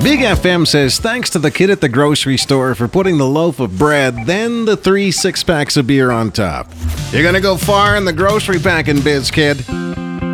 Big FM says, thanks to the kid at the grocery store for putting the loaf of bread, then the 3 6-packs of beer on top. You're gonna go far in the grocery packing biz, kid.